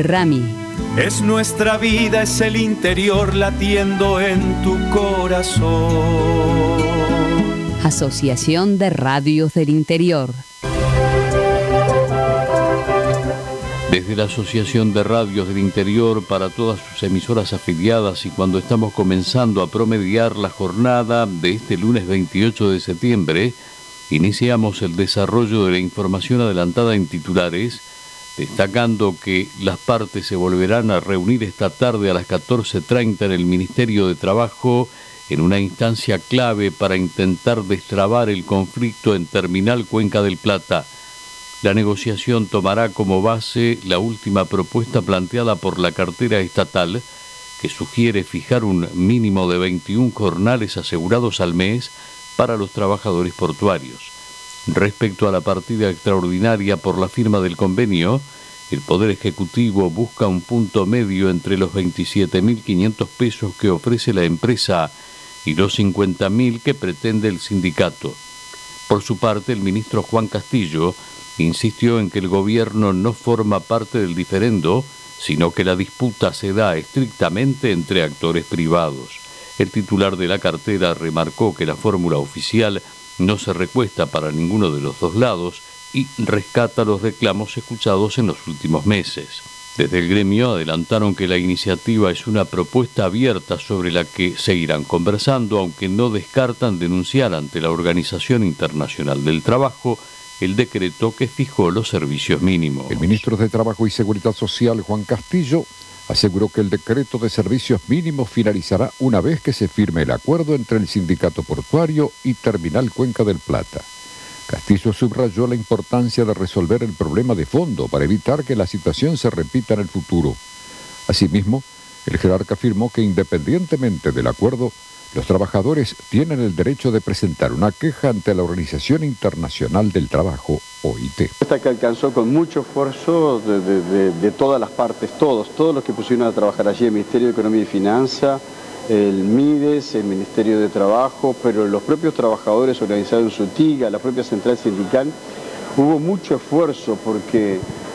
Rami. Es nuestra vida, es el interior latiendo en tu corazón. Asociación de Radios del Interior. Desde la Asociación de Radios del Interior para todas sus emisoras afiliadas, y cuando estamos comenzando a promediar la jornada de este lunes 28 de septiembre, iniciamos el desarrollo de la información adelantada en titulares, destacando que las partes se volverán a reunir esta tarde a las 14:30 en el Ministerio de Trabajo en una instancia clave para intentar destrabar el conflicto en Terminal Cuenca del Plata. La negociación tomará como base la última propuesta planteada por la cartera estatal, que sugiere fijar un mínimo de 21 jornales asegurados al mes para los trabajadores portuarios. Respecto a la partida extraordinaria por la firma del convenio, el Poder Ejecutivo busca un punto medio entre los 27.500 pesos que ofrece la empresa y los 50.000 que pretende el sindicato. Por su parte, el ministro Juan Castillo insistió en que el gobierno no forma parte del diferendo, sino que la disputa se da estrictamente entre actores privados. El titular de la cartera remarcó que la fórmula oficial no se recuesta para ninguno de los dos lados y rescata los reclamos escuchados en los últimos meses. Desde el gremio adelantaron que la iniciativa es una propuesta abierta sobre la que seguirán conversando, aunque no descartan denunciar ante la Organización Internacional del Trabajo el decreto que fijó los servicios mínimos. El ministro de Trabajo y Seguridad Social, Juan Castillo, aseguró que el decreto de servicios mínimos finalizará una vez que se firme el acuerdo entre el sindicato portuario y Terminal Cuenca del Plata. Castillo subrayó la importancia de resolver el problema de fondo para evitar que la situación se repita en el futuro. Asimismo, el jerarca afirmó que independientemente del acuerdo, los trabajadores tienen el derecho de presentar una queja ante la Organización Internacional del Trabajo, OIT. Esta que alcanzó con mucho esfuerzo de todas las partes, todos los que pusieron a trabajar allí, el Ministerio de Economía y Finanzas, el MIDES, el Ministerio de Trabajo, pero los propios trabajadores organizados en su TIGA, la propia central sindical, hubo mucho esfuerzo porque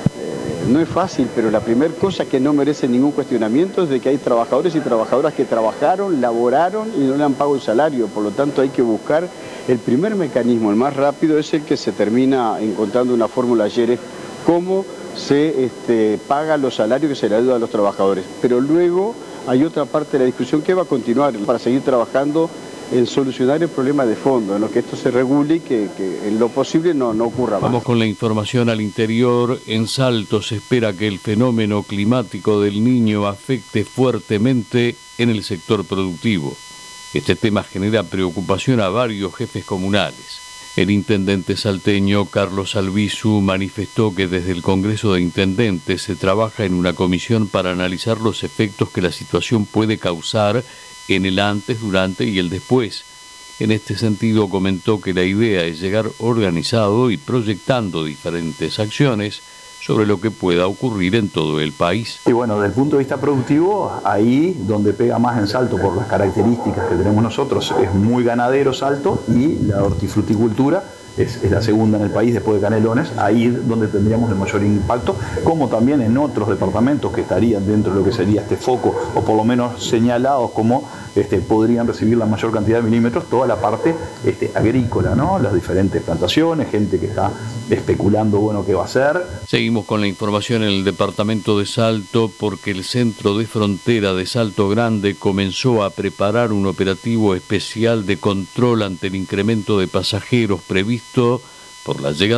no es fácil, pero la primera cosa que no merece ningún cuestionamiento es de que hay trabajadores y trabajadoras que trabajaron, laboraron y no le han pagado el salario. Por lo tanto, hay que buscar el primer mecanismo, el más rápido, es el que se termina encontrando una fórmula ayer, es cómo se paga los salarios que se le ayuda a los trabajadores. Pero luego hay otra parte de la discusión que va a continuar para seguir trabajando en solucionar el problema de fondo, en lo que esto se regule y que en lo posible no ocurra más. Vamos con la información al interior. En Salto se espera que el fenómeno climático del Niño afecte fuertemente en el sector productivo. Este tema genera preocupación a varios jefes comunales. El intendente salteño Carlos Albizu manifestó que desde el Congreso de Intendentes se trabaja en una comisión para analizar los efectos que la situación puede causar en el antes, durante y el después. En este sentido comentó que la idea es llegar organizado y proyectando diferentes acciones sobre lo que pueda ocurrir en todo el país. Y bueno, desde el punto de vista productivo, ahí donde pega más en Salto por las características que tenemos nosotros, es muy ganadero Salto, y la hortifruticultura es la segunda en el país después de Canelones, ahí es donde tendríamos el mayor impacto, como también en otros departamentos que estarían dentro de lo que sería este foco, o por lo menos señalados como podrían recibir la mayor cantidad de milímetros, toda la parte agrícola, ¿no? Las diferentes plantaciones, gente que está especulando, bueno, qué va a hacer. Seguimos con la información en el departamento de Salto, porque el Centro de Frontera de Salto Grande comenzó a preparar un operativo especial de control ante el incremento de pasajeros previsto por la llegada